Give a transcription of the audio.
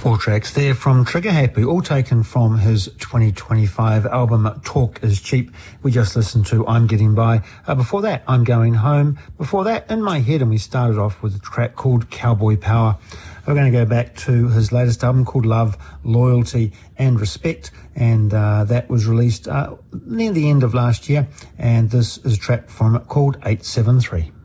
Four tracks there from Trigger Happy, all taken from his 2025 album Talk Is Cheap. We just listened to I'm Getting By. Before that, I'm Going Home. Before that, In My Head, and we started off with a track called Cowboy Power. We're going to go back to his latest album called Love, Loyalty and Respect, and that was released near the end of last year, and this is a track from it called 873.